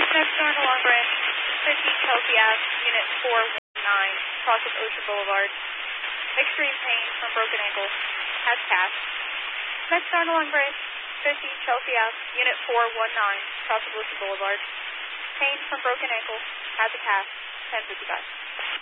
Next on the Long Branch, 15 Chelsea Ave, Unit 419, cross of Ocean Boulevard. Extreme pain from broken ankle. Has cast. Next on the Long Branch, 15 Chelsea Ave, Unit 419, cross of Ocean Boulevard. Pain from broken ankle. Has a cast. 1055.